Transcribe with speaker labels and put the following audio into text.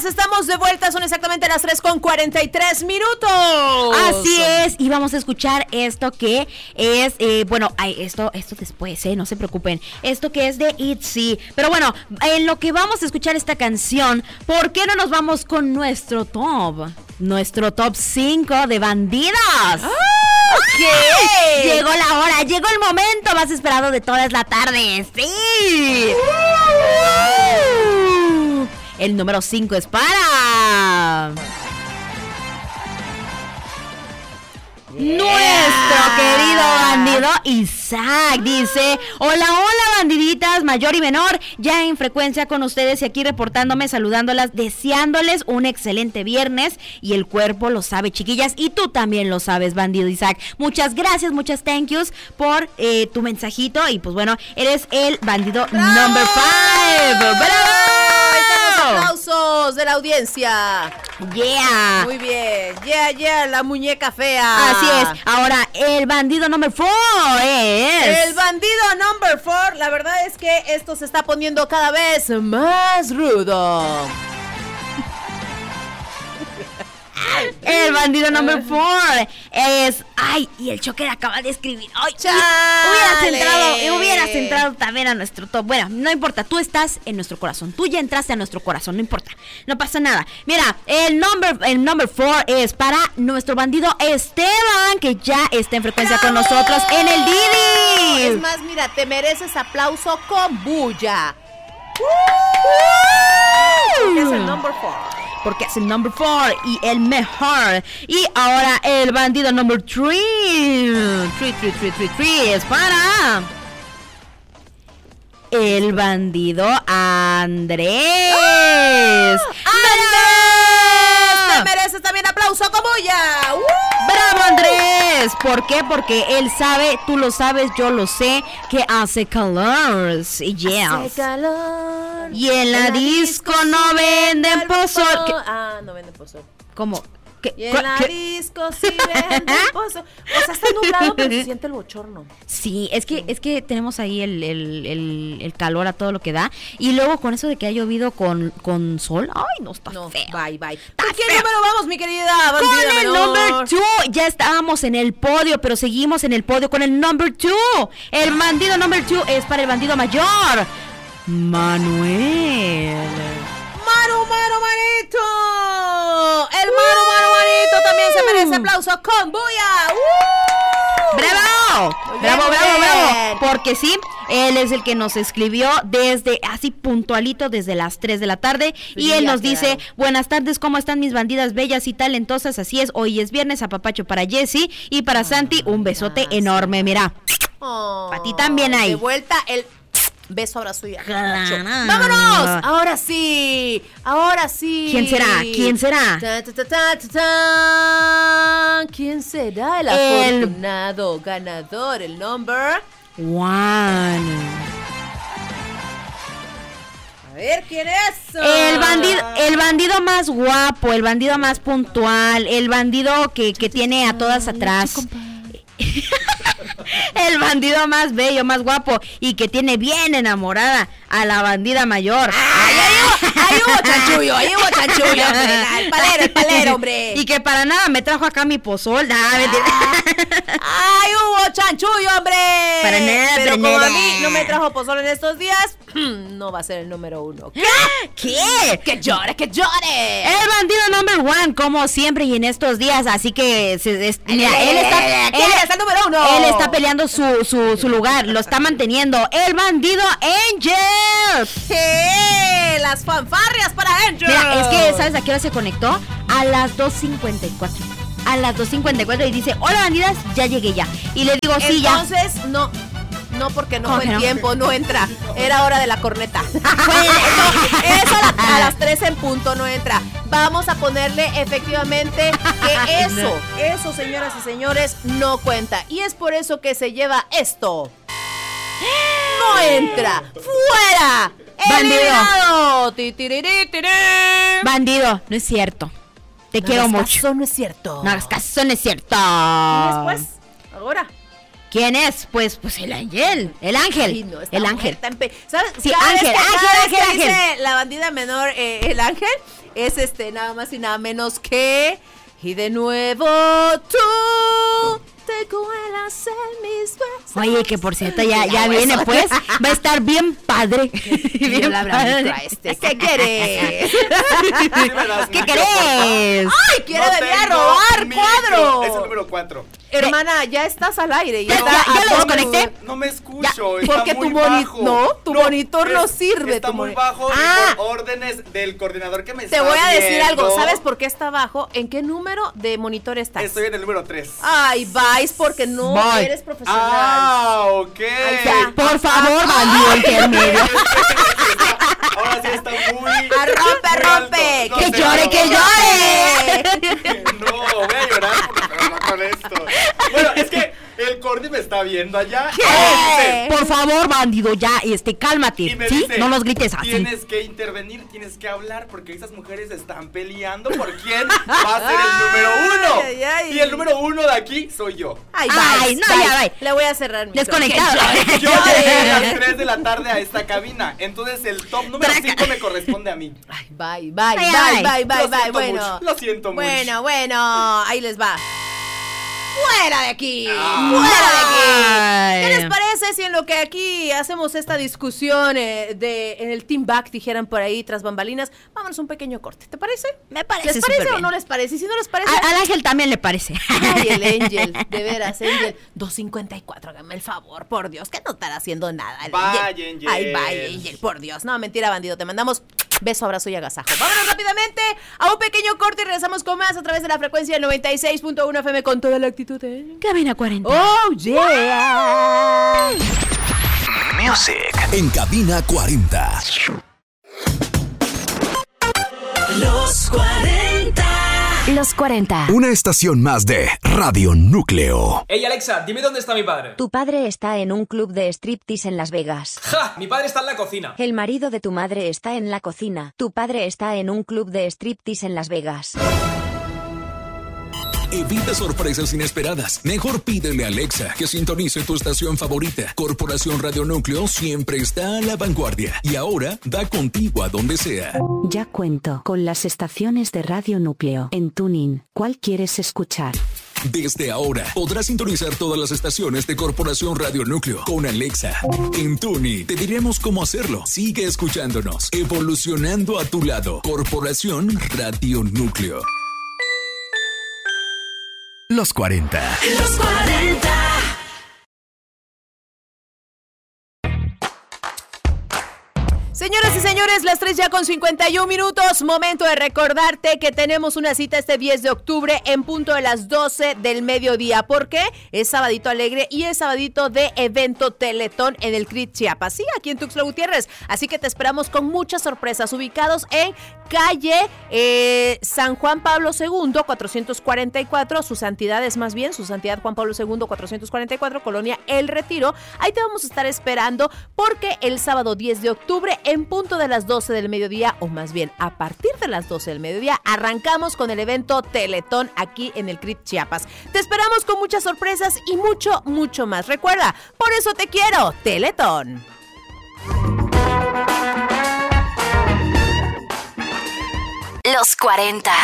Speaker 1: estamos de vuelta, son exactamente las 3:43 minutos.
Speaker 2: Así es, y vamos a escuchar esto que es, esto después, no se preocupen, esto que es de ITZY. Pero bueno, en lo que vamos a escuchar esta canción, ¿por qué no nos vamos con nuestro top? Nuestro top 5 de bandidos.
Speaker 1: ¿Qué?
Speaker 2: Llegó la hora, llegó el momento más esperado de todas la tarde. ¡Sí! El número 5 es para nuestro querido bandido Isaac. Dice: hola bandiditas, mayor y menor, ya en frecuencia con ustedes y aquí reportándome, saludándolas, deseándoles un excelente viernes. Y el cuerpo lo sabe, chiquillas, y tú también lo sabes, bandido Isaac. Muchas gracias, muchas thank yous por tu mensajito. Y pues bueno, eres el bandido number 5. ¡Bravo!
Speaker 1: Aplausos de la audiencia.
Speaker 2: Yeah.
Speaker 1: Muy bien. Yeah, la muñeca fea.
Speaker 2: Así es. Ahora, el bandido number 4 es...
Speaker 1: El bandido number 4, la verdad es que esto se está poniendo cada vez más rudo.
Speaker 2: El bandido number 4 es... Ay, y el Choker acaba de escribir. Ay, hubieras entrado también a nuestro top. Bueno, no importa, tú estás en nuestro corazón. Tú ya entraste a nuestro corazón, no importa. No pasa nada. Mira, el number 4 es para nuestro bandido Esteban, que ya está en frecuencia con nosotros en el Didi.
Speaker 1: Es más, mira, te mereces aplauso con bulla. Es el number 4.
Speaker 2: Porque es el number 4 y el mejor. Y ahora el bandido number 3. 3 es para el bandido Andrés.
Speaker 1: ¡Andrés! ¡Te mereces también aplauso con bulla!
Speaker 2: ¡Bravo, Andrés! ¿Por qué? Porque él sabe, tú lo sabes, yo lo sé, que hace calor.
Speaker 1: Hace calor.
Speaker 2: Y en la disco no venden pozol.
Speaker 1: No venden pozol.
Speaker 2: ¿Cómo?
Speaker 1: Y en la disco sí venden pozol. O sea, está nublado, pero se siente el bochorno.
Speaker 2: Sí, es que tenemos ahí el calor a todo lo que da. Y luego con eso de que ha llovido con sol. Ay, no, está feo.
Speaker 1: Bye. ¿Por qué número vamos, mi querida bandida
Speaker 2: con el
Speaker 1: menor?
Speaker 2: number 2. Ya estábamos en el podio, pero seguimos en el podio con el number 2. El bandido number 2 es para el bandido mayor, Manuel.
Speaker 1: Manito. El manito también se merece aplauso con bulla.
Speaker 2: ¡Bravo!
Speaker 1: Bien,
Speaker 2: ¡Bravo! Porque sí, él es el que nos escribió desde así puntualito, desde las 3 de la tarde. Y él nos dice: buenas tardes, ¿cómo están mis bandidas bellas y talentosas? Así es, hoy es viernes, apapacho para Jessie y para Santi, un besote enorme, mira. Para ti también hay.
Speaker 1: De vuelta el beso, abrazo y
Speaker 2: Claro.
Speaker 1: ¡Vámonos! Ahora sí.
Speaker 2: ¿Quién será?
Speaker 1: ¿Quién será el afortunado ganador? El number
Speaker 2: 1.
Speaker 1: A ver, ¿quién es?
Speaker 2: El bandido más guapo, el bandido más puntual, el bandido que tiene a todas atrás. El bandido más bello, más guapo y que tiene bien enamorada a la bandida mayor.
Speaker 1: Ahí hubo chanchullo, hombre. El palero, hombre.
Speaker 2: Y que para nada me trajo acá mi pozol.
Speaker 1: Ahí hubo chanchullo, hombre.
Speaker 2: Para nada,
Speaker 1: pero como
Speaker 2: nada.
Speaker 1: a mí no me trajo pozol en estos días, no va a ser el número 1.
Speaker 2: ¿Qué?
Speaker 1: ¡Que llore!
Speaker 2: El bandido number 1, como siempre y en estos días. Así que mira, él está
Speaker 1: el número 1.
Speaker 2: Él está peleando su lugar, lo está manteniendo. El bandido Angel.
Speaker 1: ¿Qué? Las fanfarrias para Angel.
Speaker 2: Mira, es que, ¿sabes a qué hora se conectó? A las 2:54. A las 2:54 y dice: hola bandidas, ya llegué ya. Y le digo: sí, ya.
Speaker 1: Entonces, no, porque no fue el tiempo, no entra. Era hora de la corneta. Eso a las 3 en punto no entra. Vamos a ponerle efectivamente que eso, señoras y señores, no cuenta. Y es por eso que se lleva esto. No entra. ¡Fuera! ¡Eliminado!
Speaker 2: Bandido, no es cierto. Te quiero mucho.
Speaker 1: No es cierto.
Speaker 2: No hagas caso, no es cierto.
Speaker 1: ¿Y después? Ahora.
Speaker 2: ¿Quién es? Pues el ángel. El ángel.
Speaker 1: Ay, no,
Speaker 2: el ángel.
Speaker 1: ¿Sabes?
Speaker 2: Sí,
Speaker 1: Cada
Speaker 2: ángel.
Speaker 1: vez que dice la bandida menor, el ángel, es nada más y nada menos que... Y de nuevo tú te cuelas en mis besos.
Speaker 2: Oye, que por cierto ya viene, pues. Va a estar bien padre.
Speaker 1: Bien padre. ¿Qué quieres?
Speaker 2: ¿Qué querés?
Speaker 1: ¡Ay, quiere venir a robar cuadro!
Speaker 3: Es el número 4.
Speaker 1: Hermana, ya estás al aire.
Speaker 2: ¿Ya lo desconecté?
Speaker 3: No me escucho,
Speaker 1: porque
Speaker 3: está muy bajo.
Speaker 1: tu monitor no sirve.
Speaker 3: Está muy bajo y por órdenes del coordinador que me está
Speaker 1: viendo. Te voy a decir
Speaker 3: viendo.
Speaker 1: algo. ¿Sabes por qué está bajo? ¿En qué número de monitor estás?
Speaker 3: Estoy en el número 3.
Speaker 1: Ay, vais porque no eres profesional.
Speaker 3: Ah, ok.
Speaker 2: Por favor, bandido intermedio.
Speaker 3: Ahora sí está muy...
Speaker 1: ¡Rompe!
Speaker 3: No,
Speaker 1: ¡Que llore!
Speaker 3: No, voy a llorar pero no con esto. Bueno, es que el Cordy me está viendo allá.
Speaker 1: ¿Qué?
Speaker 2: Por favor, bandido, ya, cálmate.
Speaker 3: Y me
Speaker 2: ¿Sí?
Speaker 3: dice,
Speaker 2: No los grites así.
Speaker 3: Tienes que intervenir, tienes que hablar, porque esas mujeres están peleando por quién va a ser el número 1. Y el número 1 de aquí soy yo.
Speaker 1: Ya, le voy a cerrar mi
Speaker 2: desconectado.
Speaker 3: Yo llegué a las 3 de la tarde a esta cabina. Entonces el top número 5 me corresponde a mí.
Speaker 1: Ay, bye. Bueno,
Speaker 3: lo siento mucho.
Speaker 1: Bueno, ahí les va. ¡Fuera de aquí! ¿Qué les parece si en lo que aquí hacemos esta discusión en el Team Back, dijeran por ahí, tras bambalinas, vámonos un pequeño corte? ¿Te parece?
Speaker 2: Me parece.
Speaker 1: ¿Les parece
Speaker 2: bien.
Speaker 1: o no les parece? Y si no les parece...
Speaker 2: Al Ángel también le parece.
Speaker 1: Ay, el Angel, de veras, Angel. 254, hágame el favor, por Dios, que no estará haciendo nada.
Speaker 3: Vaya, Angel.
Speaker 1: Ay, vaya, Angel, por Dios. No, mentira, bandido, te mandamos beso, abrazo y agasajo. Vámonos rápidamente a un pequeño corte y regresamos con más a través de la frecuencia 96.1 FM con toda la actitud de...
Speaker 2: Cabina 40.
Speaker 1: ¡Oh, yeah!
Speaker 4: Music en Cabina 40.
Speaker 5: Los 40.
Speaker 6: Los 40.
Speaker 4: Una estación más de Radio Núcleo.
Speaker 7: Ey, Alexa, dime dónde está mi padre.
Speaker 6: Tu padre está en un club de striptease en Las Vegas.
Speaker 7: ¡Ja! Mi padre está en la cocina.
Speaker 6: El marido de tu madre está en la cocina. Tu padre está en un club de striptease en Las Vegas.
Speaker 4: Evita sorpresas inesperadas. Mejor pídele a Alexa que sintonice tu estación favorita. Corporación Radio Núcleo siempre está a la vanguardia. Y ahora da contigo a donde sea.
Speaker 8: Ya cuento con las estaciones de Radio Núcleo en TuneIn. ¿Cuál quieres escuchar?
Speaker 4: Desde ahora podrás sintonizar todas las estaciones de Corporación Radio Núcleo con Alexa. En TuneIn te diremos cómo hacerlo. Sigue escuchándonos. Evolucionando a tu lado. Corporación Radio Núcleo. Los 40.
Speaker 5: Los 40.
Speaker 1: Señoras y señores, las 3 ya con 51 minutos. Momento de recordarte que tenemos una cita este 10 de octubre en punto de las 12 del mediodía. ¿Por qué? Es sabadito alegre y es sabadito de evento Teletón en el CRIT Chiapas. Sí, aquí en Tuxtla Gutiérrez. Así que te esperamos con muchas sorpresas. Ubicados en calle San Juan Pablo II, 444. Su santidad Juan Pablo II, 444, Colonia El Retiro. Ahí te vamos a estar esperando porque el sábado 10 de octubre en punto de las 12 del mediodía, o más bien a partir de las 12 del mediodía, arrancamos con el evento Teletón aquí en el CRIT Chiapas. Te esperamos con muchas sorpresas y mucho, mucho más. Recuerda, por eso te quiero, Teletón.
Speaker 6: Los 40.